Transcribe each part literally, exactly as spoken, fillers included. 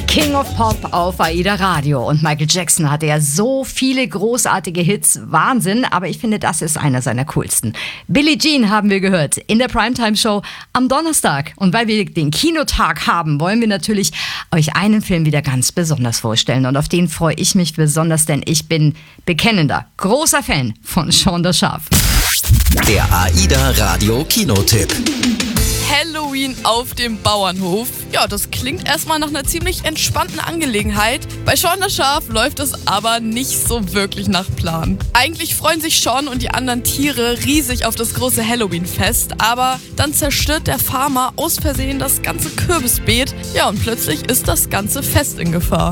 King of Pop auf AIDA Radio. Und Michael Jackson hatte ja so viele großartige Hits. Wahnsinn, aber ich finde, das ist einer seiner coolsten. Billie Jean haben wir gehört in der Primetime-Show am Donnerstag. Und weil wir den Kinotag haben, wollen wir natürlich euch einen Film wieder ganz besonders vorstellen. Und auf den freue ich mich besonders, denn ich bin bekennender, großer Fan von Shaun das Schaf. Der AIDA Radio Kinotipp. Halloween auf dem Bauernhof. Ja, das klingt erstmal nach einer ziemlich entspannten Angelegenheit. Bei Shaun das Schaf läuft es aber nicht so wirklich nach Plan. Eigentlich freuen sich Shaun und die anderen Tiere riesig auf das große Halloween-Fest, aber dann zerstört der Farmer aus Versehen das ganze Kürbisbeet. Ja, und plötzlich ist das ganze Fest in Gefahr.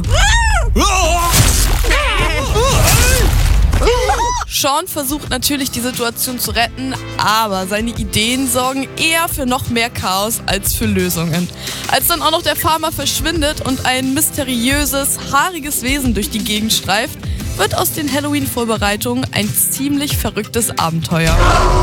Shaun versucht natürlich, die Situation zu retten, aber seine Ideen sorgen eher für noch mehr Chaos als für Lösungen. Als dann auch noch der Farmer verschwindet und ein mysteriöses, haariges Wesen durch die Gegend streift, wird aus den Halloween-Vorbereitungen ein ziemlich verrücktes Abenteuer.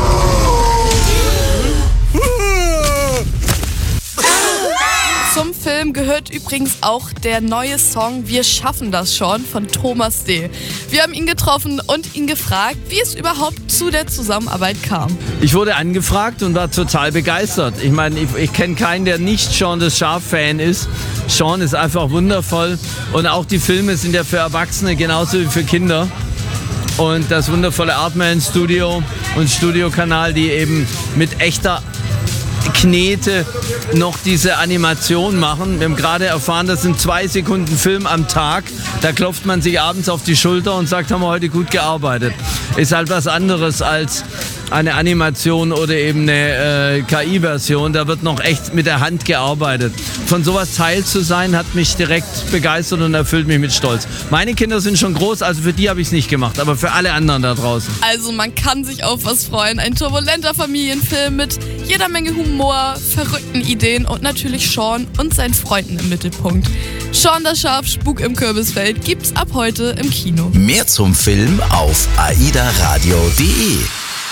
Zum Film gehört übrigens auch der neue Song Wir schaffen das schon von Thomas D. Wir haben ihn getroffen und ihn gefragt, wie es überhaupt zu der Zusammenarbeit kam. Ich wurde angefragt und war total begeistert. Ich meine, ich, ich kenne keinen, der nicht Shaun das Schaf-Fan ist. Shaun ist einfach wundervoll und auch die Filme sind ja für Erwachsene genauso wie für Kinder. Und das wundervolle Artman Studio und Studiokanal, die eben mit echter Knete noch diese Animation machen. Wir haben gerade erfahren, das sind zwei Sekunden Film am Tag. Da klopft man sich abends auf die Schulter und sagt, haben wir heute gut gearbeitet. Ist halt was anderes als eine Animation oder eben eine äh, K I-Version. Da wird noch echt mit der Hand gearbeitet. Von sowas Teil zu sein, hat mich direkt begeistert und erfüllt mich mit Stolz. Meine Kinder sind schon groß, also für die habe ich es nicht gemacht, aber für alle anderen da draußen. Also man kann sich auf was freuen. Ein turbulenter Familienfilm mit jeder Menge Humor, verrückten Ideen und natürlich Shaun und seinen Freunden im Mittelpunkt. Shaun das Schaf, Spuk im Kürbisfeld gibt's ab heute im Kino. Mehr zum Film auf aida radio punkt de.